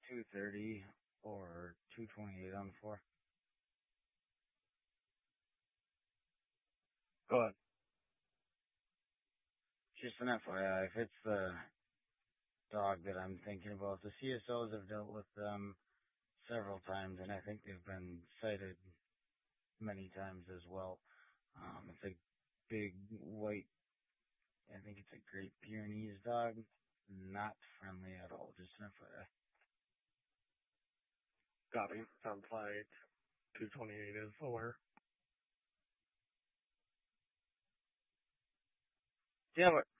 230 or 228 on the floor. Go ahead. Just an FYI, if it's the dog that I'm thinking about, the CSOs have dealt with them several times, and I think they've been cited many times as well. It's a big white, I think it's a Great Pyrenees dog. Not friendly at all, just an FYI. Copy. Sounds like 228 is aware. Yeah, but